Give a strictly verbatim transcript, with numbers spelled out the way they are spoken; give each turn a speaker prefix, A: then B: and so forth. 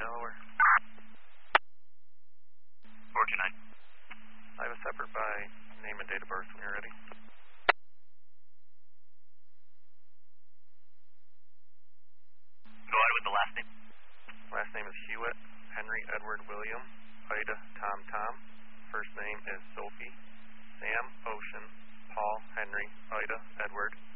A: Delaware.
B: four two nine.
A: I have a separate by name and date of birth when you're ready.
B: Go ahead with the last name.
A: Last name is Hewitt, Henry Edward William, Ida Tom Tom. First name is Sophie, Sam Ocean, Paul Henry, Ida Edward.